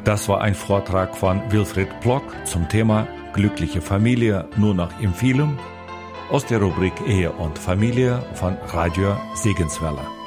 Das war ein Vortrag von Wilfried Plock zum Thema Glückliche Familie nur nach Empfehlung aus der Rubrik Ehe und Familie von Radio Segenswelle.